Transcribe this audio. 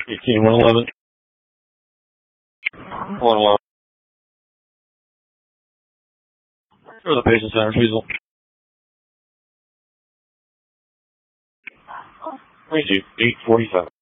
111. 111. For the patient center, Weasel. Thank you. 847.